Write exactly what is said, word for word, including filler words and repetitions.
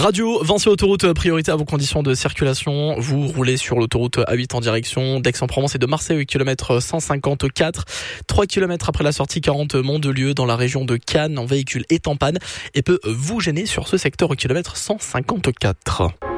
Radio Vinci Autoroute, priorité à vos conditions de circulation. Vous roulez sur l'autoroute A huit en direction d'Aix-en-Provence et de Marseille, kilomètre cent cinquante-quatre. trois kilomètres après la sortie quarante Mondelieu dans la région de Cannes. Un véhicule est en panne et peut vous gêner sur ce secteur au kilomètre cent cinquante-quatre.